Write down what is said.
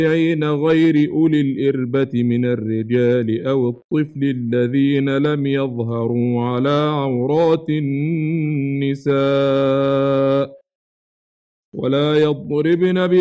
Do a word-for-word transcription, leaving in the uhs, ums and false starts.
غير أولي الإربة من الرجال أو الطفل الذين لم يظهروا على عورات النساء ولا يضربن